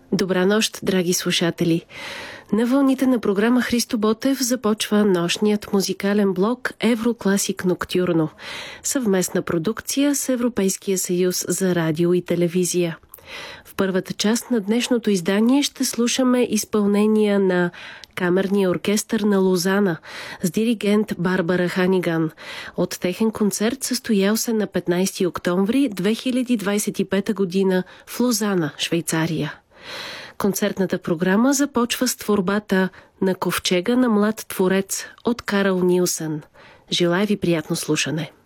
Добра нощ, драги слушатели! На вълните на програма Христо Ботев започва нощният музикален блок Еврокласик Ноктюрно, съвместна продукция с Европейския съюз за радио и телевизия. В първата част на днешното издание ще слушаме изпълнения на Камерния оркестър на Лозана с диригент Барбара Ханиган от техен концерт, състоял се на 15 октомври 2025 година в Лозана, Швейцария. Концертната програма започва с творбата "На ковчега на млад творец" от Карл Нилсен. Желая ви приятно слушане!